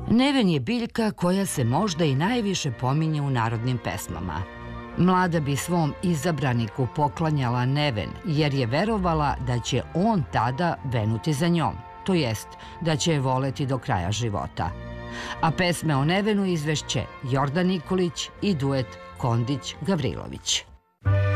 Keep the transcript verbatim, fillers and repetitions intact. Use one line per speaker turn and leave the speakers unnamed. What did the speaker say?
Neven je biljka koja se možda i najviše pominje u narodnim pesmama. Mlada bi svom izabraniku poklanjala neven, jer je verovala da će on tada venuti za njom, to jest da će je voleti do kraja života. A pesme o nevenu izvešće Jordan Nikolić i duet Kondić-Gavrilović.